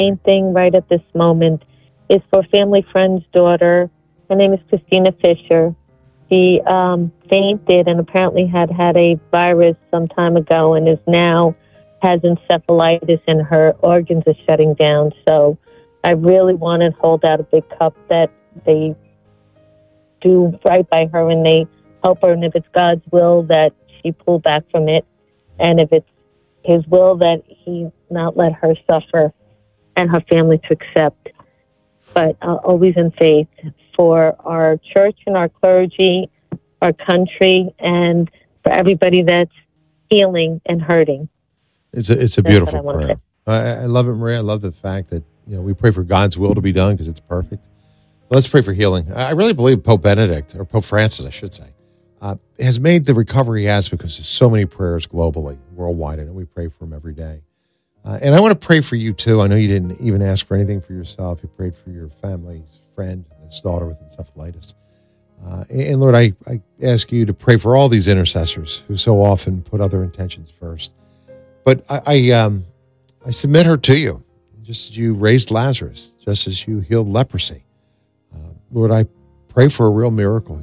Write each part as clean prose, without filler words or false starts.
main thing right at this moment is for a family friend's daughter. Her name is Christina Fisher. She fainted and apparently had a virus some time ago and is now has encephalitis and her organs are shutting down. So I really want to hold out a big cup that they do right by her and they help her. And if it's God's will, that she pull back from it. And if it's His will, that He not let her suffer and her family to accept. But always in faith for our church and our clergy, our country, and for everybody that's healing and hurting. It's a beautiful prayer. I love it, Maria. I love the fact that we pray for God's will to be done because it's perfect. Let's pray for healing. I really believe Pope Benedict, or Pope Francis, I should say, has made the recovery he has because there's so many prayers globally, worldwide, and we pray for him every day. And I want to pray for you, too. I know you didn't even ask for anything for yourself. You prayed for your family's friend, his daughter with encephalitis. And Lord, I ask you to pray for all these intercessors who so often put other intentions first. But I submit her to you, just as you raised Lazarus, just as you healed leprosy. Lord, I pray for a real miracle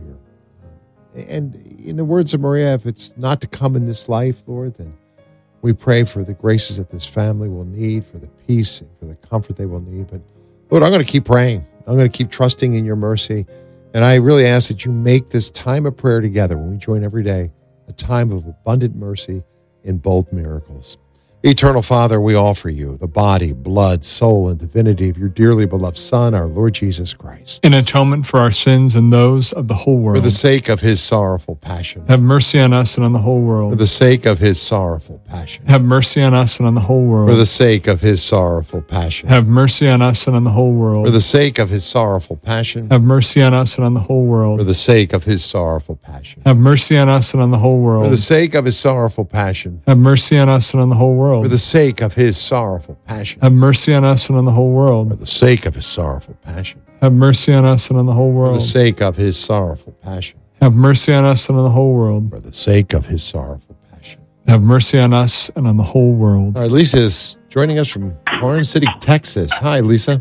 here. And in the words of Maria, if it's not to come in this life, Lord, then we pray for the graces that this family will need, for the peace and for the comfort they will need. But Lord, I'm going to keep praying. I'm going to keep trusting in your mercy. And I really ask that you make this time of prayer together when we join every day a time of abundant mercy and bold miracles. Eternal Father, we offer you the body, blood, soul, and divinity of your dearly beloved Son, our Lord Jesus Christ. In atonement for our sins and those of the whole world. For the sake of his sorrowful passion. Have mercy on us and on the whole world. For the sake of his sorrowful passion. Have mercy on us and on the whole world. For the sake of his sorrowful passion. Have mercy on us and on the whole world. For the sake of his sorrowful passion. Have mercy on us and on the whole world. For the sake of his sorrowful passion. Have mercy on us and on the whole world. For the sake of his sorrowful passion. Have mercy on us and on the whole world. For the sake of his sorrowful passion. Have mercy on us and on the whole world. For the sake of his sorrowful passion. Have mercy on us and on the whole For world. the sake of his sorrowful passion. Have mercy on us and on the whole world. For the sake of his sorrowful passion. Have mercy on us and on the whole world. All right, Lisa is joining us from Orange City, Texas. Hi, Lisa.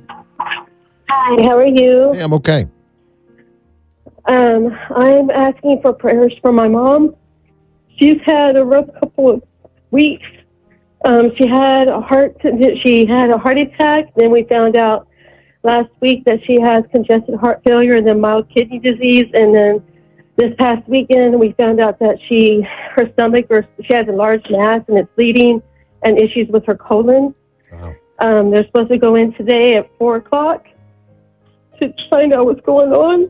Hi, how are you? Hey, I'm okay. I'm asking for prayers for my mom. She's had a rough couple of weeks. She had a heart attack. Then we found out last week that she has congested heart failure and then mild kidney disease. And then this past weekend, we found out that she has a large mass and it's bleeding and issues with her colon. Wow. They're supposed to go in today at 4:00 to find out what's going on.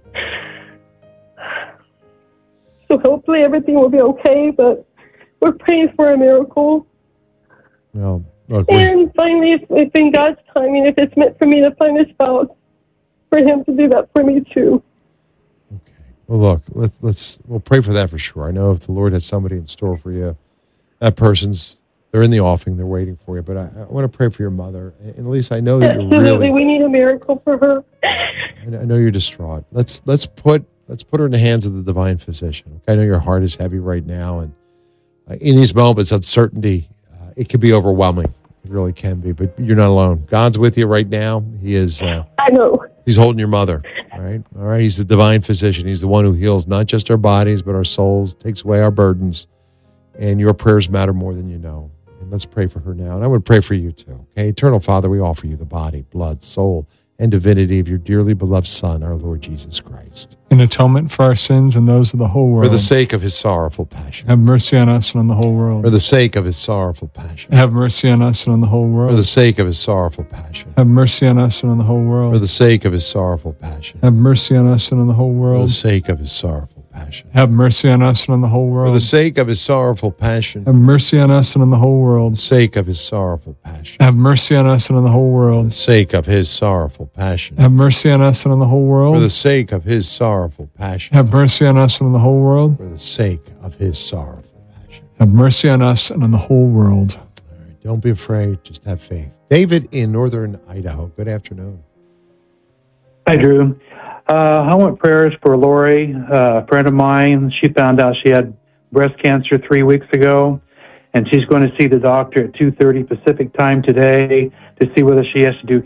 So hopefully everything will be okay, but we're praying for a miracle. Well, look, and finally, if in God's timing, if it's meant for me to find a spouse, for Him to do that for me too. Okay. Well, look, we'll pray for that for sure. I know if the Lord has somebody in store for you, they're in the offing, they're waiting for you. But I want to pray for your mother. And Lisa, I know that you're Absolutely, we need a miracle for her. I know you're distraught. Let's put her in the hands of the divine physician. Okay? I know your heart is heavy right now, and in these moments, uncertainty. It can be overwhelming. It really can be, but you're not alone. God's with you right now. He is. I know. He's holding your mother. All right. He's the divine physician. He's the one who heals not just our bodies, but our souls, takes away our burdens. And your prayers matter more than you know. And let's pray for her now. And I would pray for you too. Okay. Eternal Father, we offer you the body, blood, soul, and divinity of your dearly beloved Son, our Lord Jesus Christ. In atonement for our sins and those of the whole world. For the sake of his sorrowful passion. Have mercy on us and on the whole world. For the sake of his sorrowful passion. Have mercy on us and on the whole world. For the sake of his sorrowful passion. Have mercy on us and on the whole world. For the sake of his sorrowful passion. Have mercy on us and on the whole world. For the sake of his sorrowful passion. Have mercy on us and on the whole world. For the sake of his sorrowful passion. Have mercy on us and on the whole For world. the sake of his sorrowful passion. Have mercy on us and on the whole For world. the sake of his sorrowful passion. Have mercy on us and on the whole world. For the sake of his sorrowful passion. Have mercy on us and on the whole world. For the sake of his sorrowful passion. Have mercy on us and on the whole world. All right, don't be afraid. Just have faith. David in northern Idaho. Good afternoon. Hi, Drew. I want prayers for Lori, a friend of mine. She found out she had breast cancer 3 weeks ago, and she's going to see the doctor at 2:30 Pacific time today to see whether she has to do